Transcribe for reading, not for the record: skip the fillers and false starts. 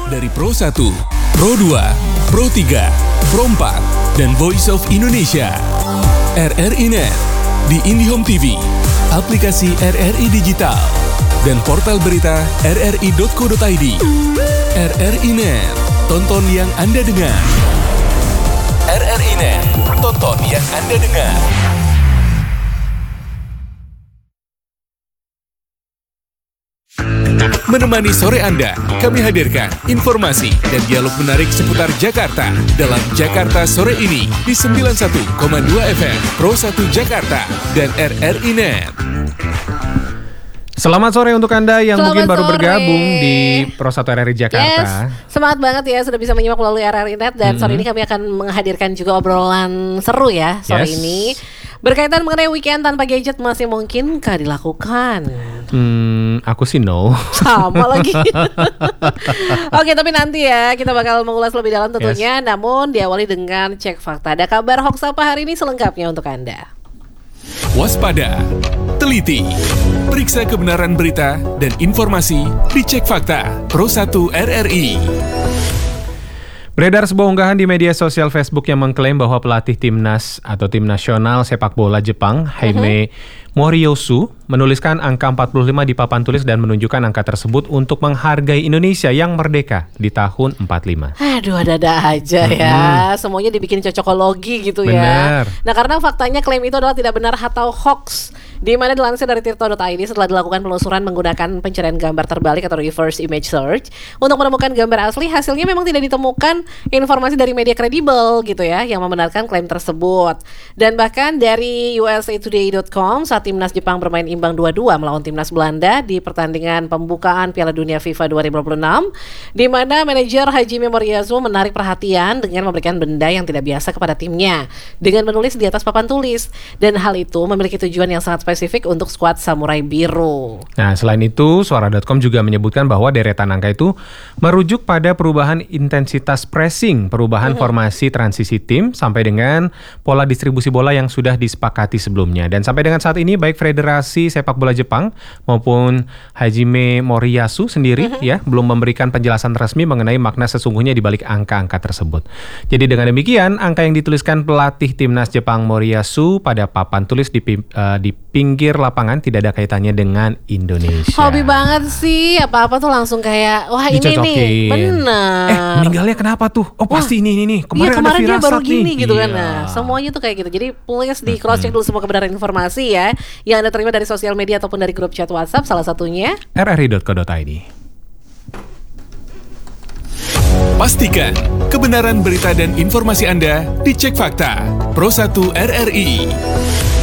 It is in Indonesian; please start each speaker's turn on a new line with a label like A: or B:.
A: dari Pro 1, Pro 2, Pro 3, Pro 4, dan Voice of Indonesia. RRI Net di IndiHome TV, aplikasi RRI Digital, dan portal berita rri.co.id. RRI Net, tonton yang Anda dengar. RRI Net, tonton yang Anda dengar. Menemani sore Anda, kami hadirkan informasi dan dialog menarik seputar Jakarta dalam Jakarta Sore ini di 91,2 FM Pro 1 Jakarta dan RRI Net.
B: Selamat sore untuk Anda yang mungkin baru
C: sore.
B: bergabung di Pro 1 RRI Jakarta.
C: Yes, semangat banget ya sudah bisa menyimak melalui RRI Net. Dan sore ini kami akan menghadirkan juga obrolan seru ya sore ini. Berkaitan mengenai weekend tanpa gadget masih mungkinkah dilakukan?
B: Aku sih no.
C: Sama lagi. Oke, tapi nanti ya kita bakal mengulas lebih dalam tentunya. Namun diawali dengan cek fakta. Ada kabar hoax apa hari ini selengkapnya untuk Anda?
A: Waspada, teliti, periksa kebenaran berita dan informasi di Cek Fakta Pro 1 RRI.
B: Beredar sebuah unggahan di media sosial Facebook yang mengklaim bahwa pelatih timnas atau tim nasional sepak bola Jepang, Jaime Moriyasu, menuliskan angka 45 di papan tulis dan menunjukkan angka tersebut untuk menghargai Indonesia yang merdeka di tahun 45.
C: Aduh, ada-ada aja ya. Semuanya dibikin cocokologi gitu ya.
B: Benar.
C: Nah, karena faktanya klaim itu adalah tidak benar atau hoax. Di mana dilansir dari tirto.id setelah dilakukan penelusuran menggunakan pencarian gambar terbalik atau reverse image search untuk menemukan gambar asli, hasilnya memang tidak ditemukan informasi dari media kredibel gitu ya yang membenarkan klaim tersebut. Dan bahkan dari usatoday.com saat timnas Jepang bermain imbang 2-2 melawan timnas Belanda di pertandingan pembukaan Piala Dunia FIFA 2026, di mana manajer Hajime Moriyasu menarik perhatian dengan memberikan benda yang tidak biasa kepada timnya dengan menulis di atas papan tulis, dan hal itu memiliki tujuan yang sangat spesifik untuk skuad Samurai Biru.
B: Nah, selain itu, Suara.com juga menyebutkan bahwa deretan angka itu merujuk pada perubahan intensitas pressing, perubahan formasi transisi tim, sampai dengan pola distribusi bola yang sudah disepakati sebelumnya. Dan sampai dengan saat ini, baik Federasi Sepak Bola Jepang maupun Hajime Moriyasu sendiri ya belum memberikan penjelasan resmi mengenai makna sesungguhnya di balik angka-angka tersebut. Jadi dengan demikian, angka yang dituliskan pelatih timnas Jepang Moriyasu pada papan tulis di pinggir lapangan tidak ada kaitannya dengan Indonesia.
C: Hobi banget sih, apa-apa tuh langsung kayak wah ini
B: Dicocokin.
C: nih, bener.
B: Meninggalnya kenapa tuh? Oh pasti ini nih.
C: Iya, kemarin dia baru
B: nih.
C: gini gitu kan.
B: Iya.
C: Nah, semuanya tuh kayak gitu. Jadi please di cross check dulu semua kebenaran informasi ya yang Anda terima dari sosial media ataupun dari grup chat WhatsApp, salah satunya
B: rri.co.id.
A: Pastikan kebenaran berita dan informasi Anda di Cek Fakta Pro 1 RRI.